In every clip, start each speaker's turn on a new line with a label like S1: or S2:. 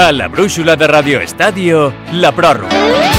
S1: A la brúixola de Radio Estadio, la pròrroga.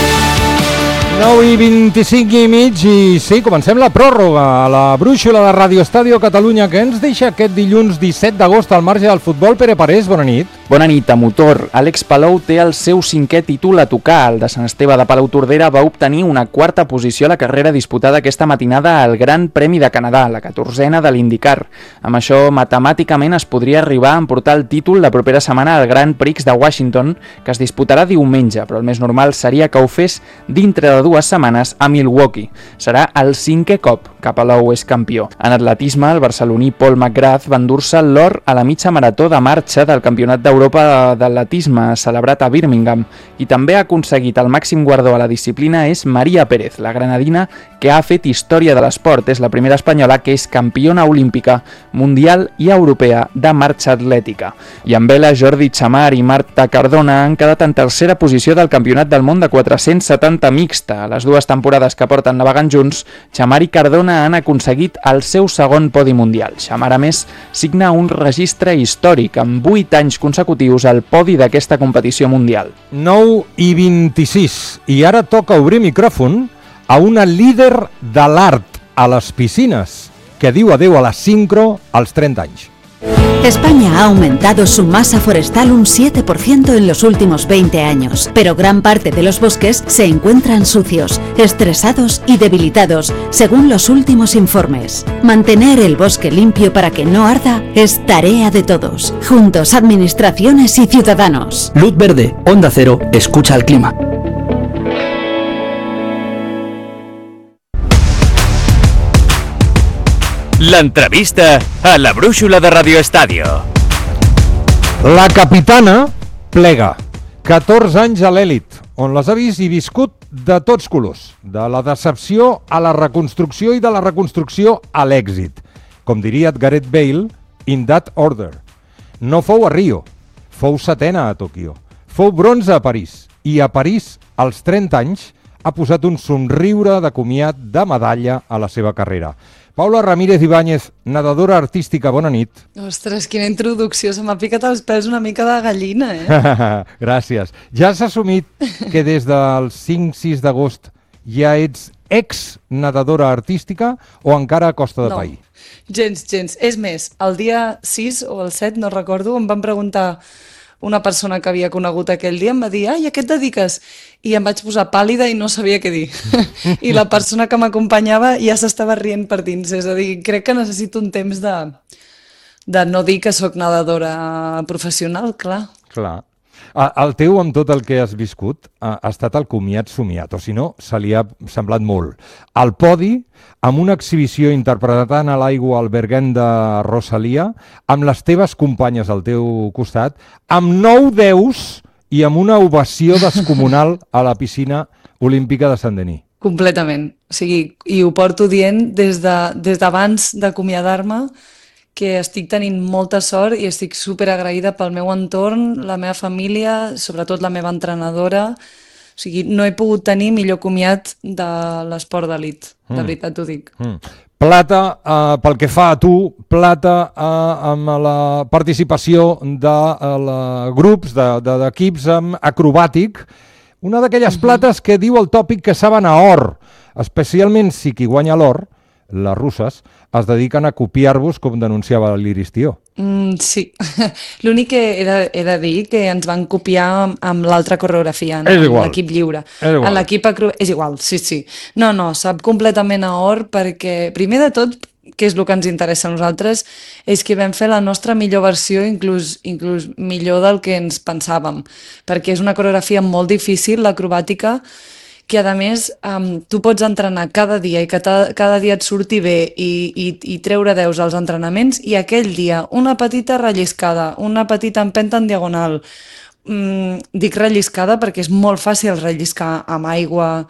S2: 9:25 i sí, comencem la pròrroga a la brúixola de Radio Estadio Catalunya, que ens deixa aquest dilluns 17 d'agost al marge del futbol. Pere Parés, bona nit.
S3: Bona nit, a motor. Àlex Palou té el seu 5è títol a tocar. El de Sant Esteve de Palautordera va obtenir una 4a posició a la carrera disputada aquesta matinada al Gran Premi de Canadà, la 14a de l'IndyCar. Amb això, matemàticament es podria arribar a emportar el títol la propera setmana al Grand Prix de Washington, que es disputarà diumenge, però el més normal seria que ho fes dintre de 2 setmanes a Milwaukee. Serà el 5è cop que Palou és campió. En atletisme, el barceloní Paul McGrath va endur-se l'or a la mitja marató de marxa del Campionat d'Europa d'atletisme celebrat a Birmingham, i també ha aconseguit el màxim guardó a la disciplina és Maria Pérez, la granadina que ha fet història de l'esport. És la primera espanyola que és campiona olímpica, mundial i europea de marxa atlètica. I en vela, Jordi Chamar i Marta Cardona han quedat en tercera posició del Campionat del món de 470 mixta. A les 2 temporades que porten navegant junts, Chamar i Cardona han aconseguit el seu segon podi mundial. Chamar, a més, signa un registre històric amb 8 anys consecutius al podi d'aquesta competició mundial.
S2: 9:26 i ara toca obrir micròfon a una líder de l'art a les piscines que diu adeu a la sincro als 30 anys.
S4: España ha aumentado su masa forestal un 7% en los últimos 20 años, pero gran parte de los bosques se encuentran sucios, estresados y debilitados, según los últimos informes. Mantener el bosque limpio para que no arda es tarea de todos, juntos administraciones y ciudadanos.
S5: Luz verde, Onda Cero, escucha el clima.
S1: L'entrevista a la brúixola de Radio Estadio.
S2: La capitana plega. 14 anys a l'èlit, on les ha vist i viscut de tots colors. De la decepció a la reconstrucció i de la reconstrucció a l'èxit. Com diria Gareth Bale, in that order. No fou a Rio, fou 7a a Tòquio. Fou bronze a París. I a París, als 30 anys, ha posat un somriure de comiat de medalla a la seva carrera. Paula Ramírez Ibáñez, nedadora artística, bona nit.
S6: Ostres, quina introducció, se m'ha picat els pèls una mica de gallina,
S2: Gràcies. Ja has assumit que des del 5-6 d'agost ja ets ex-nedadora artística o encara a costa de pair?
S6: Gens. És més, el dia 6 o el 7, no recordo, em van preguntar una persona que havia conegut aquell dia, em va dir, ai, a què et dediques? I em vaig posar pàl·lida i no sabia què dir. I la persona que m'acompanyava ja s'estava rient per dins. És a dir, crec que necessito un temps de no dir que sóc nedadora professional, clar.
S2: Clar. El teu, amb tot el que has viscut, ha estat el comiat somiat, o si no, se li ha semblat molt. Al podi, amb una exhibició interpretant a l'aigua el Bergen de Rosalia, amb les teves companyes al teu costat, amb 9 deus i amb una ovació descomunal a la piscina olímpica de Saint-Denis.
S6: Completament. O sigui, i ho porto dient des d'abans d'acomiadar-me, que estic tenint molta sort i estic superagraïda pel meu entorn, la meva família, sobretot la meva entrenadora. O sigui, no he pogut tenir millor comiat de l'esport d'elit, de veritat t'ho dic.
S2: Plata, pel que fa a tu, plata amb la participació de grups, d'equips acrobàtic, una d'aquelles plates que diu el tòpic que saben a or, especialment si qui guanya l'or, les russes, es dediquen a copiar-vos, com denunciava l'Iristió.
S6: Sí, l'únic que he de dir que ens van copiar amb l'altra coreografia, en l'equip lliure. En l'equip és igual, sí. No, sap completament a or perquè, primer de tot, que és el que ens interessa a nosaltres, és que vam fer la nostra millor versió, inclús millor del que ens pensàvem, perquè és una coreografia molt difícil, l'acrobàtica, que a més tu pots entrenar cada dia i que cada dia et surti bé i treure 10 als entrenaments, i aquell dia una petita relliscada, una petita empenta en diagonal, dic relliscada perquè és molt fàcil relliscar amb aigua,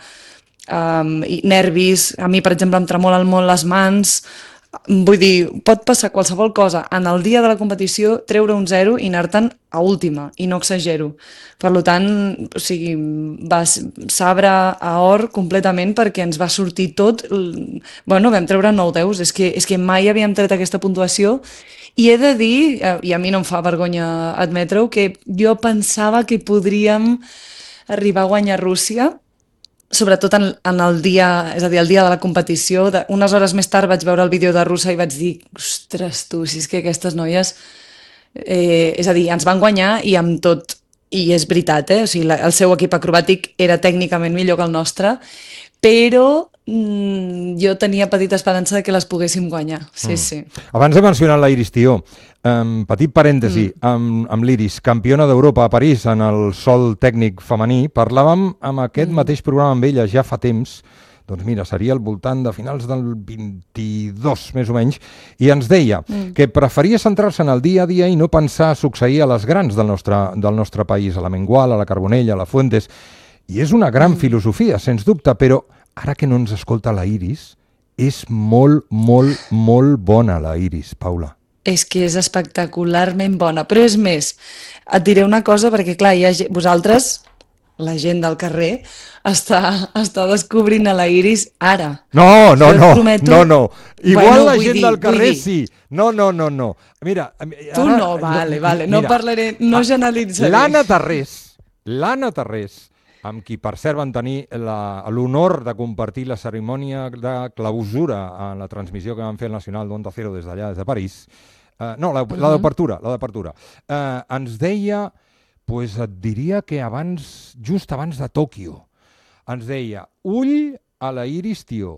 S6: nervis, a mi per exemple em tremolen molt les mans, vull dir, pot passar qualsevol cosa. En el dia de la competició treure un 0 i anar-te'n a última, i no exagero. Per tant, o sigui, va sabre a or completament perquè ens va sortir tot. Bueno, vam treure 9 10, és que mai havíem tret aquesta puntuació I he de dir, i a mi no em fa vergonya admetre-ho, que jo pensava que podríem arribar a guanyar Rússia, sobretot en el dia, és a dir, el dia de la competició. Unes hores més tard vaig veure el vídeo de Russa i vaig dir, ostres, tu, si és que aquestes noies... és a dir, ens van guanyar i amb tot, i és veritat, o sigui, el seu equip acrobàtic era tècnicament millor que el nostre, però jo tenia petita esperança de que les poguéssim guanyar, sí.
S2: Abans he mencionat la Iris Tió, petit parèntesi, amb l'Iris, campiona d'Europa a París en el sol tècnic femení, parlàvem amb aquest mateix programa amb ella ja fa temps, doncs mira, seria al voltant de finals del 22, més o menys, i ens deia que preferia centrar-se en el dia a dia i no pensar a succeir a les grans del nostre país, a la Mengual, a la Carbonell, a la Fuentes. I és una gran filosofia, sens dubte, però ara que no ens escolta la Iris, és molt, molt, molt bona la Iris, Paula.
S6: És que és espectacularment bona, però és més, et diré una cosa, perquè clar, vosaltres, la gent del carrer, està descobrint a la Iris ara.
S2: No.
S6: Prometo...
S2: No. Igual la gent del carrer sí. No. Mira,
S6: tu no, vale. No parlaré, no generalitzaré.
S2: L'Anna Tarrés, amb qui per cert van tenir l'honor de compartir la cerimònia de clausura en la transmissió que van fer el Nacional d'Onda Cero des d'allà, des de París. La d'apertura. Ens deia, pues et diria que just abans de Tòquio, ens deia, ull a la Iris Tió.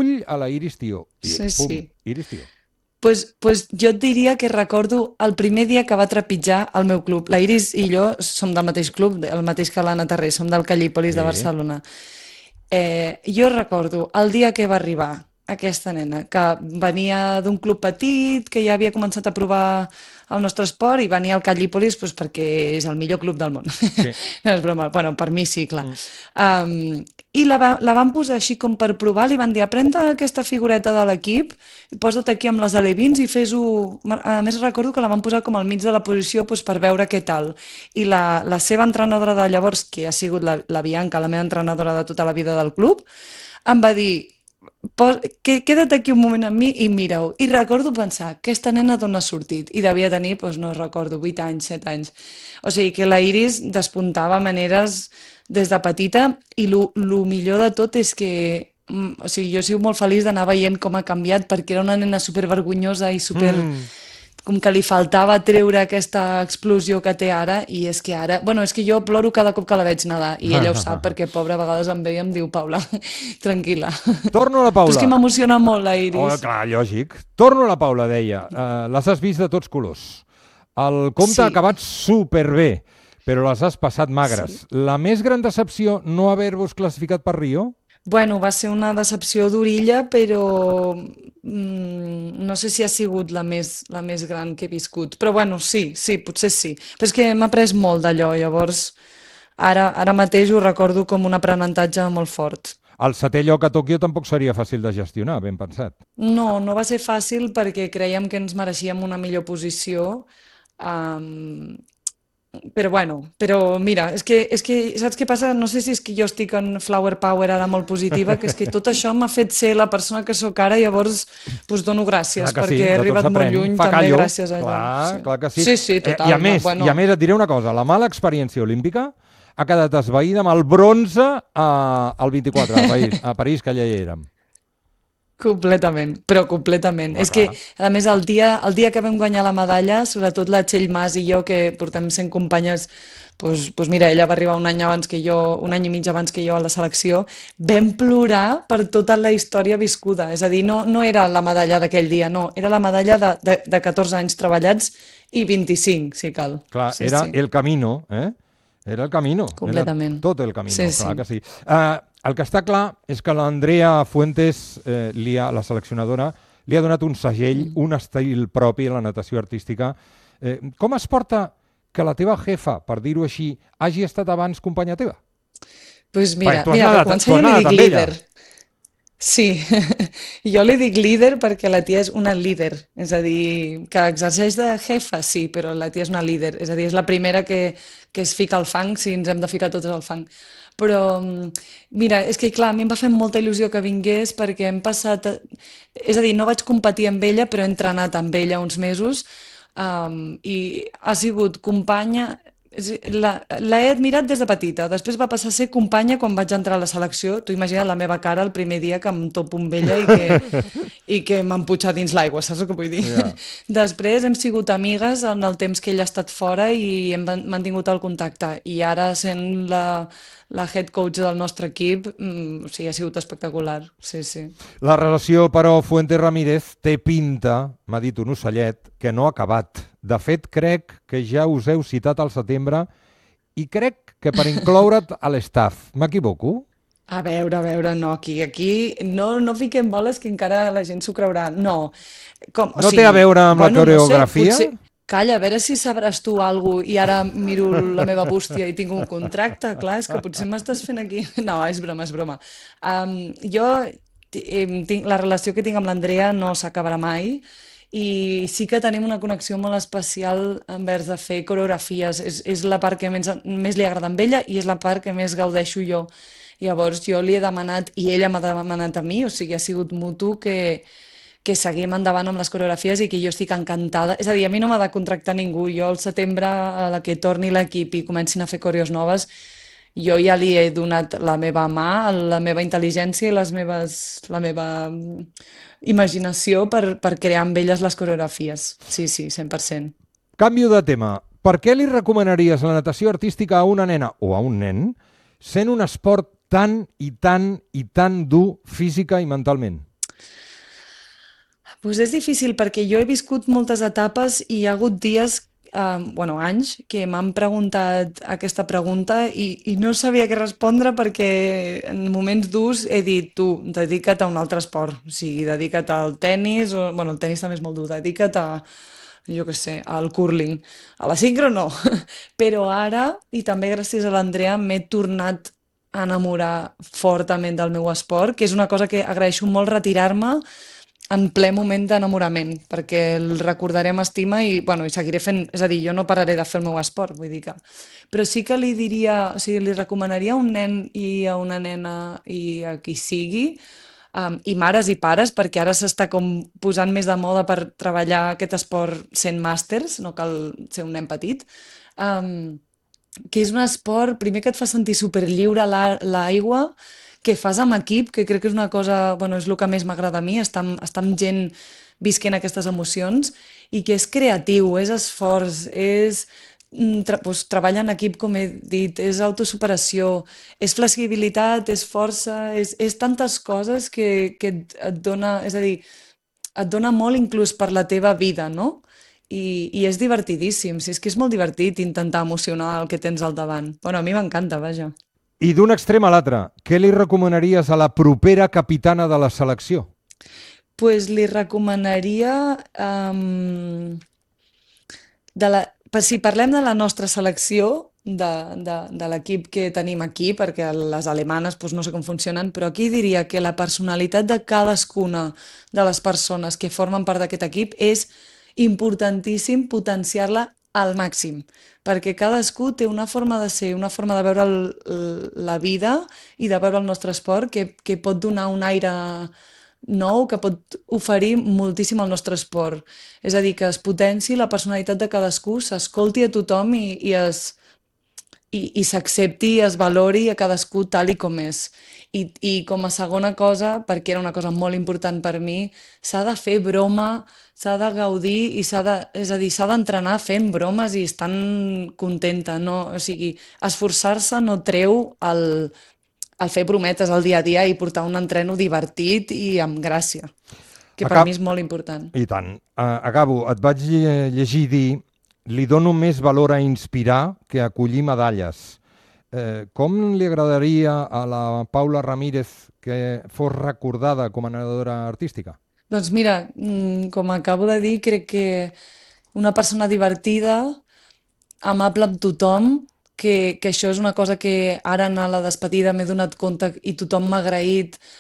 S6: Sí.
S2: Iris Tió.
S6: Pues jo et diria que recordo el primer dia que va trepitjar el meu club. La Iris i jo som del mateix club, el mateix que l'Anna Tarré, som del Callípolis de Barcelona. Jo recordo el dia que va arribar aquesta nena, que venia d'un club petit, que ja havia començat a provar el nostre esport i venia al Callípolis doncs, perquè és el millor club del món. Sí. No és broma, bueno, per mi sí, clar. I la van posar així com per provar, li van dir, aprenda aquesta figureta de l'equip, posa't aquí amb les alevins i fes-ho... A més recordo que la van posar com al mig de la posició doncs, per veure què tal. I la seva entrenadora de llavors, que ha sigut la Bianca, la meva entrenadora de tota la vida del club, em va dir, queda't aquí un moment amb mi i mira-ho. I recordo pensar, aquesta nena d'on ha sortit? I devia tenir, doncs no recordo, 8 anys, 7 anys. O sigui que la Iris despuntava maneres des de petita i el millor de tot és que o sigui, jo he sigut molt feliç d'anar veient com ha canviat perquè era una nena supervergonyosa i super... com que li faltava treure aquesta explosió que té ara, i és que ara... Bueno, és que jo ploro cada cop que la veig nedar, i ella ho sap, perquè pobra a vegades em ve i em diu, Paula, tranquil·la.
S2: Torno a la Paula.
S6: Però és que m'emociona molt la Iris.
S2: Oh, clar, lògic. Torno a la Paula, deia. Les has vist de tots colors. El compte ha acabat superbé, però les has passat magres. Sí. La més gran decepció, no haver-vos classificat per Rio?
S6: Bueno, va ser una decepció d'orilla, però no sé si ha sigut la més gran que he viscut. Però bueno, sí, potser sí. Però és que m'ha après molt d'allò, llavors ara mateix ho recordo com un aprenentatge molt fort.
S2: El 7è lloc a Tòquio tampoc seria fàcil de gestionar, ben pensat.
S6: No va ser fàcil perquè creiem que ens mereixíem una millor posició, però mira, és que saps què passa? No sé si és que jo estic en flower power ara molt positiva, que és que tot això m'ha fet ser la persona que sóc ara, llavors dono gràcies, perquè he arribat molt lluny també gràcies a allò.
S2: Clar que sí.
S6: Sí, total.
S2: I a més et diré una cosa, la mala experiència olímpica ha quedat esvaïda amb el bronze al 24, a París, que allà hi érem.
S6: Completament. És que, a més, el dia que vam guanyar la medalla, sobretot la Txell Mas i jo, que portem sent companyes, doncs mira, ella va arribar un any i mig abans que jo a la selecció, vam plorar per tota la història viscuda. És a dir, no era la medalla d'aquell dia, no, era la medalla de 14 anys treballats i 25, si cal.
S2: Clar, era el camino, Era el camino.
S6: Completament.
S2: Era tot el camino, clar que sí. El que està clar és que l'Andrea Fuentes, la seleccionadora, li ha donat un segell, un estil propi a la natació artística. Com es porta que la teva jefa, per dir-ho així, hagi estat abans companya teva?
S6: Doncs mira, per començar jo li dic líder. Sí, jo li dic líder perquè la tia és una líder, és a dir, que exerceix de jefa, sí, però la tia és una líder, és a dir, és la primera que es fica al fang, si ens hem de ficar tots al fang. Però, mira, és que clar, a mi em va fer molta il·lusió que vingués perquè hem passat, és a dir, no vaig competir amb ella, però he entrenat amb ella uns mesos, i ha sigut companya, l'he admirat des de petita, després va passar a ser companya quan vaig entrar a la selecció. Tu imagina't la meva cara el primer dia que em topo amb ella i que m'han putxat dins l'aigua, saps el que vull dir?
S2: Ja.
S6: Després hem sigut amigues en el temps que ella ha estat fora i hem mantingut el contacte. I ara, sent la head coach del nostre equip, o sigui, ha sigut espectacular, sí, sí.
S2: La relació, però, Fuentes-Ramírez té pinta, m'ha dit un ocellet, que no ha acabat. De fet, crec que ja us heu citat al setembre i crec que per incloure't a l'estaf. M'equivoco?
S6: A veure, no, aquí no fiquem boles que encara la gent s'ho creurà. No.
S2: No té a veure amb la coreografia?
S6: No sé, calla, a veure si sabràs tu alguna cosa i ara miro la meva bústia i tinc un contracte. Clar, és que potser m'estàs fent aquí... No, és broma, és broma. Jo la relació que tinc amb l'Andrea no s'acabarà mai i sí que tenim una connexió molt especial envers de fer coreografies. És la part que més li agrada amb ella i és la part que més gaudeixo jo. Llavors jo li he demanat, i ella m'ha demanat a mi, o sigui, ha sigut mutu que seguim endavant amb les coreografies i que jo estic encantada. És a dir, a mi no m'ha de contractar ningú. Jo al setembre, a la que torni l'equip i comencin a fer coreos noves, jo ja li he donat la meva mà, la meva intel·ligència i la meva imaginació per crear amb elles les coreografies. Sí, 100%.
S2: Canvio de tema. Per què li recomanaries la natació artística a una nena o a un nen sent un esport tan dur física i mentalment?
S6: Pues és difícil perquè jo he viscut moltes etapes i hi ha hagut dies, anys, que m'han preguntat aquesta pregunta i no sabia què respondre perquè en moments durs he dit, tu, dedica't a un altre esport, o sigui, dedica't al tennis, el tennis també és molt dur, dedica't a, jo què sé, al curling. A la sincro no, però ara, i també gràcies a l'Andrea, m'he tornat a enamorar fortament del meu esport, que és una cosa que agraeixo molt retirar-me en ple moment d'enamorament, perquè el recordaré amb estima i seguiré fent... És a dir, jo no pararé de fer el meu esport, vull dir que... Però sí que li diria, o sigui, li recomanaria a un nen i a una nena i a qui sigui, i mares i pares, perquè ara s'està com posant més de moda per treballar aquest esport sent màsters, no cal ser un nen petit, que és un esport, primer, que et fa sentir superlliure a l'aigua, que fas amb equip, que crec que és una cosa, és el que més m'agrada a mi, estar amb gent visquent aquestes emocions, i que és creatiu, és esforç, és treballar en equip, com he dit, és autosuperació, és flexibilitat, és força, és tantes coses que et dona, és a dir, et dona molt inclús per la teva vida, no? I és divertidíssim, és que és molt divertit intentar emocionar el que tens al davant. A mi m'encanta, vaja.
S2: I d'un extrem a l'altre, què li recomanaries a la propera capitana de la selecció?
S6: Pues li recomanaria... si parlem de la nostra selecció, de l'equip que tenim aquí, perquè les alemanes no sé com funcionen, però aquí diria que la personalitat de cadascuna de les persones que formen part d'aquest equip és importantíssim potenciar-la al màxim, perquè cadascú té una forma de ser, una forma de veure la vida i de veure el nostre esport que pot donar un aire nou, que pot oferir moltíssim al nostre esport. És a dir, que es potenci la personalitat de cadascú, s'escolti a tothom i s'accepti i es valori a cadascú tal i com és. I com a segona cosa, perquè era una cosa molt important per mi, s'ha de fer broma, s'ha de gaudir i s'ha d'entrenar fent bromes i estant contenta. No? O sigui, esforçar-se no treu el fer brometes al dia a dia i portar un entreno divertit i amb gràcia, que per mi és molt important.
S2: I tant. Acabo. Et vaig llegir dir: li dono més valor a inspirar que a acollir medalles. Com li agradaria a la Paula Ramírez que fos recordada com a nedadora artística?
S6: Doncs mira, com acabo de dir, crec que una persona divertida, amable amb tothom, que això és una cosa que ara a la despedida m'he donat compte i tothom m'ha agraït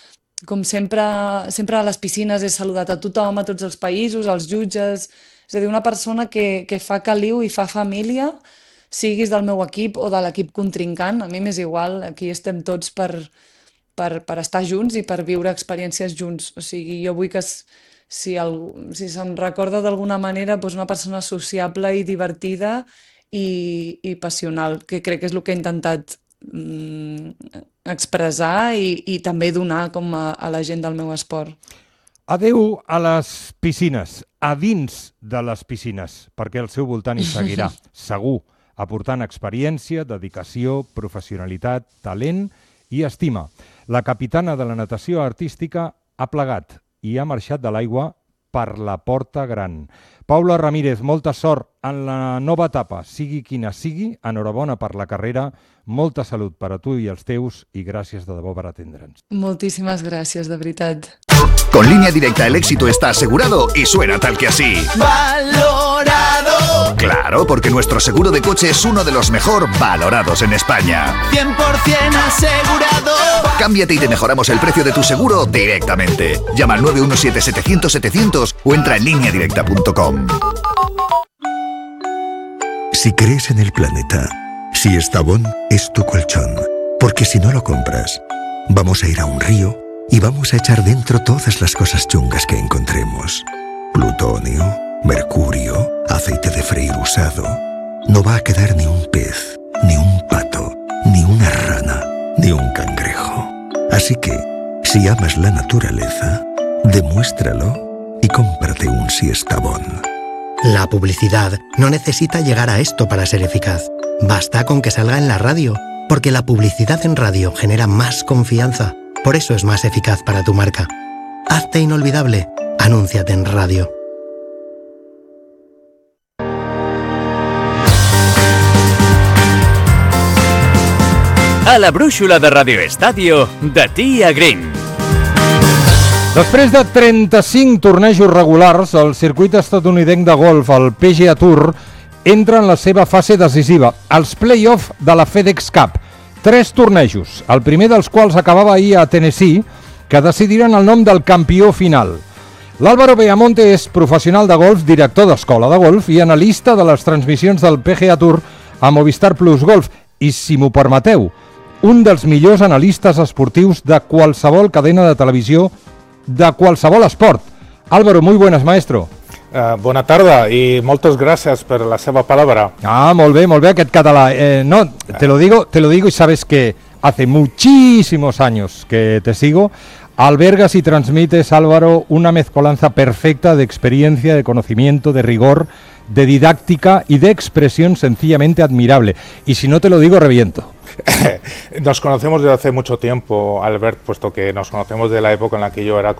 S6: com sempre a les piscines he saludat a tothom, a tots els països, als jutges, és a dir, una persona que fa caliu i fa família, siguis del meu equip o de l'equip contrincant, a mi m'és igual, aquí estem tots per estar junts i per viure experiències junts. O sigui, jo vull que si se'm recorda d'alguna manera, doncs una persona sociable i divertida i passional, que crec que és el que he intentat expressar i també donar com a la gent del meu esport.
S2: Adeu a les piscines, a dins de les piscines, perquè al seu voltant hi seguirà, segur, aportant experiència, dedicació, professionalitat, talent i estima. La capitana de la natació artística ha plegat i ha marxat de l'aigua per la porta gran. Paula Ramírez, molta sort en la nova etapa, sigui quina sigui, enhorabona per la carrera, molta salut per a tu i els teus i gràcies de debò per atendre'ns.
S6: Moltíssimes gràcies, de veritat.
S7: Con Línea Directa el éxito está asegurado y suena tal que así. ¡Valorado! Claro, porque nuestro seguro de coche es uno de los mejor valorados en España.
S8: 100% asegurado.
S7: Cámbiate y te mejoramos el precio de tu seguro directamente. Llama al 917-700-700 o entra en lineadirecta.com.
S9: Si crees en el planeta, si Estavón es tu colchón, porque si no lo compras, vamos a ir a un río y vamos a echar dentro todas las cosas chungas que encontremos. Plutonio, mercurio, aceite de freír usado. No va a quedar ni un pez, ni un pato, ni una rana, ni un cangrejo. Así que, si amas la naturaleza, demuéstralo y cómprate un Siestabón.
S10: La publicidad no necesita llegar a esto para ser eficaz. Basta con que salga en la radio, porque la publicidad en radio genera más confianza. Por eso es más eficaz para tu marca. Hazte inolvidable. Anúnciate en radio.
S1: A la brúixola de Radio Estadio, de Tia Green.
S2: Després de 35 tornejos regulars, el circuit estatunidenc de golf, el PGA Tour, entra en la seva fase decisiva, els play-off de la FedEx Cup. 3 tornejos, el primer dels quals acabava ahir a Tennessee, que decidiran el nom del campió final. L'Álvaro Beamonte és professional de golf, director d'escola de golf i analista de les transmissions del PGA Tour a Movistar Plus Golf. I, si m'ho permeteu, un dels millors analistes esportius de qualsevol cadena de televisió, de qualsevol esport. Álvaro, muy buenas, maestro.
S11: Bona tarda i moltes gràcies per la seva palabra.
S2: Molt bé, aquest català. Te lo digo y sabes que hace muchísimos años que te sigo. Albergas y transmites, Álvaro, una mezcolanza perfecta de experiencia, de conocimiento, de rigor, de didáctica y de expresión sencillamente admirable. Y si no te lo digo, reviento.
S11: Nos conocemos desde hace mucho tiempo, Albert, puesto que nos conocemos de la época en la que yo era